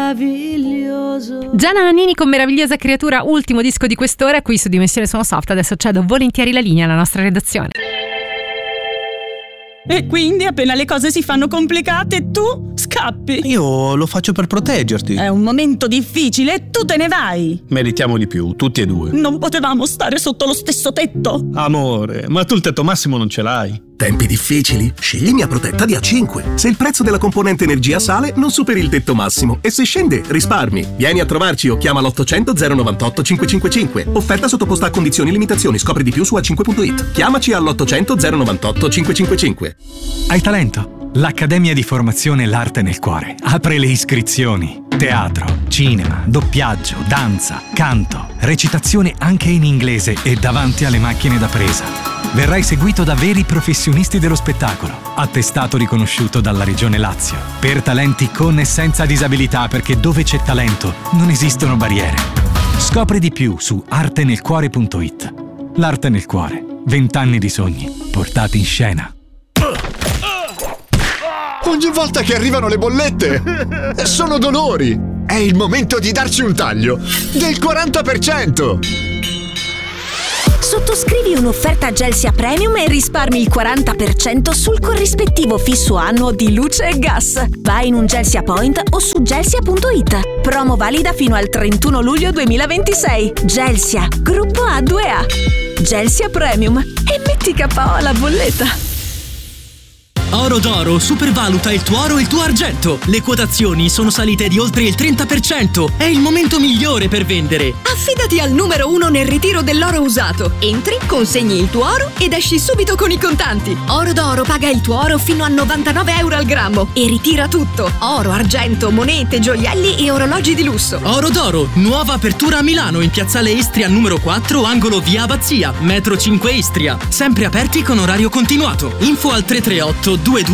meraviglioso. Gianna Nannini con Meravigliosa Creatura, ultimo disco di quest'ora qui su Dimensione Suono Soft. Adesso cedo volentieri la linea alla nostra redazione. E quindi appena le cose si fanno complicate tu scappi. Io lo faccio per proteggerti. È un momento difficile e tu te ne vai. Meritiamo di più, tutti e due. Non potevamo stare sotto lo stesso tetto. Amore, ma tu il tetto massimo non ce l'hai. Tempi difficili? Scegli Mia Protetta di A5. Se il prezzo della componente energia sale, non superi il tetto massimo. E se scende, risparmi. Vieni a trovarci o chiama l'800 098 555. Offerta sottoposta a condizioni e limitazioni. Scopri di più su a5.it. Chiamaci all'800 098 555. Hai talento? L'Accademia di Formazione L'Arte nel Cuore apre le iscrizioni. Teatro, cinema, doppiaggio, danza, canto, recitazione anche in inglese e davanti alle macchine da presa. Verrai seguito da veri professionisti dello spettacolo, attestato riconosciuto dalla Regione Lazio, per talenti con e senza disabilità, perché dove c'è talento non esistono barriere. Scopri di più su artenelcuore.it. L'Arte nel Cuore, 20 anni di sogni portati in scena. Ogni volta che arrivano le bollette sono dolori. È il momento di darci un taglio del 40%. Sottoscrivi un'offerta Gelsia Premium e risparmi il 40% sul corrispettivo fisso annuo di luce e gas. Vai in un Gelsia Point o su gelsia.it. Promo valida fino al 31 luglio 2026. Gelsia, gruppo A2A. Gelsia Premium. E metti KO alla bolletta. Oro d'Oro supervaluta il tuo oro e il tuo argento. Le quotazioni sono salite di oltre il 30%. È il momento migliore per vendere. Affidati al numero 1 nel ritiro dell'oro usato. Entri, consegni il tuo oro ed esci subito con i contanti. Oro d'Oro paga il tuo oro fino a 99 euro al grammo e ritira tutto. Oro, argento, monete, gioielli e orologi di lusso. Oro d'Oro, nuova apertura a Milano in piazzale Istria numero 4, angolo via Abbazia, metro 5 Istria. Sempre aperti con orario continuato. Info al 338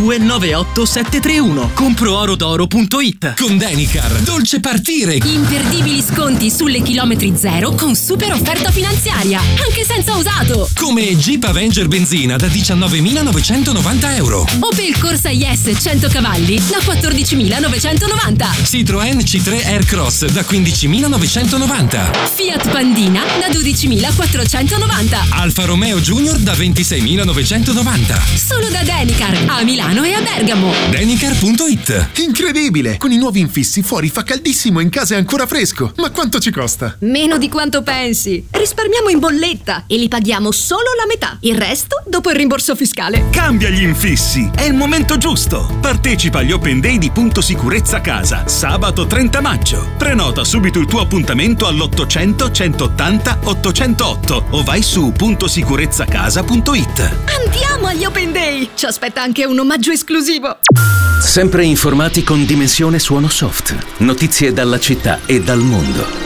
2298731. ComproOrodoro.it. Con Denicar, dolce partire. Imperdibili sconti sulle chilometri zero con super offerta finanziaria, anche senza usato. Come Jeep Avenger benzina da 19.990 euro. Opel Corsa IS 100 cavalli da 14.990. Citroën C3 Aircross da 15.990. Fiat Pandina da 12.490. Alfa Romeo Junior da 26.990. Solo da Denicar a Milano e a Bergamo. Denicar.it. Incredibile! Con i nuovi infissi fuori fa caldissimo e in casa è ancora fresco. Ma quanto ci costa? Meno di quanto pensi. Risparmiamo in bolletta e li paghiamo solo la metà. Il resto dopo il rimborso fiscale. Cambia gli infissi. È il momento giusto. Partecipa agli Open Day di Punto Sicurezza Casa. Sabato 30 maggio. Prenota subito il tuo appuntamento all'800 180 808 o vai su puntosicurezzacasa.it. Andiamo agli Open Day. Ci aspetta anche un omaggio esclusivo. Sempre informati con Dimensione Suono Soft. Notizie dalla città e dal mondo.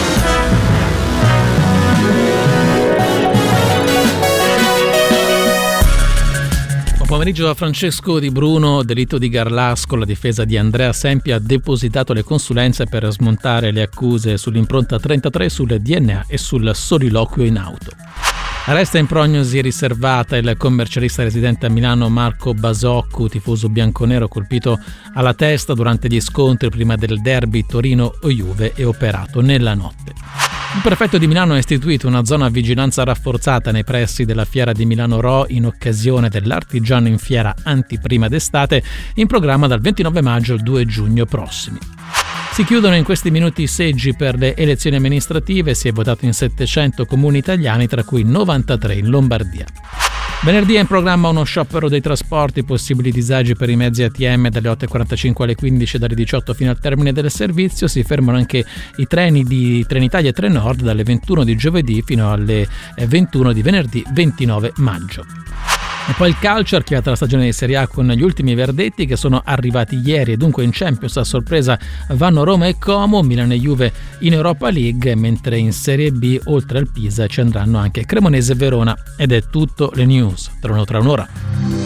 Buon pomeriggio da Francesco Di Bruno. Delitto di Garlasco. La difesa di Andrea Sempi ha depositato le consulenze per smontare le accuse sull'impronta 33, sul DNA e sul soliloquio in auto. Resta in prognosi riservata il commercialista residente a Milano Marco Basoccu, tifoso bianconero colpito alla testa durante gli scontri prima del derby Torino-Juve e operato nella notte. Il prefetto di Milano ha istituito una zona vigilanza rafforzata nei pressi della Fiera di Milano Ro in occasione dell'Artigiano in Fiera Antiprima d'Estate, in programma dal 29 maggio al 2 giugno prossimi. Si chiudono in questi minuti i seggi per le elezioni amministrative. Si è votato in 700 comuni italiani, tra cui 93 in Lombardia. Venerdì è in programma uno sciopero dei trasporti, possibili disagi per i mezzi ATM dalle 8.45 alle 15 e dalle 18 fino al termine del servizio. Si fermano anche i treni di Trenitalia e Trenord dalle 21 di giovedì fino alle 21 di venerdì 29 maggio. E poi il calcio, archiviata la stagione di Serie A con gli ultimi verdetti che sono arrivati ieri, e dunque in Champions a sorpresa vanno Roma e Como, Milan e Juve in Europa League, mentre in Serie B oltre al Pisa ci andranno anche Cremonese e Verona. Ed è tutto, le news tornano tra un'ora.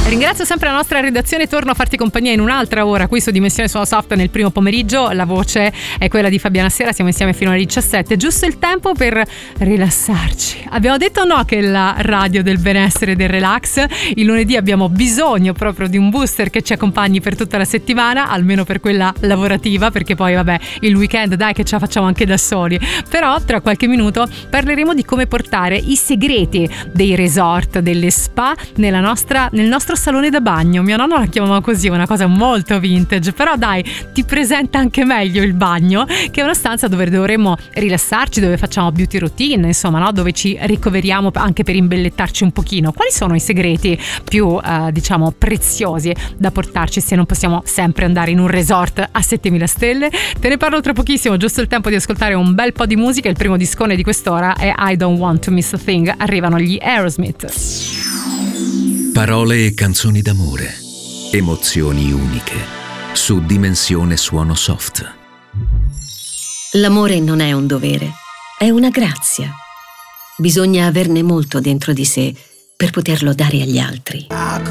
Ringrazio sempre la nostra redazione, torno a farti compagnia in un'altra ora qui su Dimensione Suono Soft nel primo pomeriggio. La voce è quella di Fabiana Sera, siamo insieme fino alle 17, giusto il tempo per rilassarci. Abbiamo detto no che è la radio del benessere e del relax. Il lunedì abbiamo bisogno proprio di un booster che ci accompagni per tutta la settimana, almeno per quella lavorativa, perché poi vabbè il weekend dai che ce la facciamo anche da soli. Però tra qualche minuto parleremo di come portare i segreti dei resort, delle spa nel nostro salone da bagno. Mio nonno la chiamava così, una cosa molto vintage, però dai, ti presenta anche meglio il bagno, che è una stanza dove dovremmo rilassarci, dove facciamo beauty routine, insomma, no? Dove ci ricoveriamo anche per imbellettarci un pochino. Quali sono i segreti più diciamo preziosi da portarci se non possiamo sempre andare in un resort a 7000 stelle? Te ne parlo tra pochissimo, giusto il tempo di ascoltare un bel po' di musica. Il primo discone di quest'ora è I Don't Want to Miss a Thing, arrivano gli Aerosmith. Parole e canzoni d'amore, emozioni uniche, su Dimensione Suono Soft. L'amore non è un dovere, è una grazia. Bisogna averne molto dentro di sé per poterlo dare agli altri.